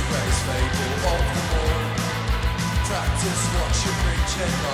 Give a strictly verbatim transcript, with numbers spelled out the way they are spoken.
race fable of the moon. Practice what you preach and